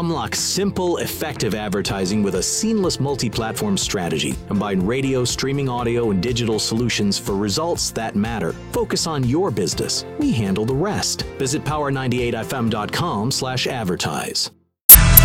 Unlock simple, effective advertising with a seamless multi-platform strategy. Combine radio, streaming audio, and digital solutions for results that matter. Focus on your business. We handle the rest. Visit power98fm.com/advertise.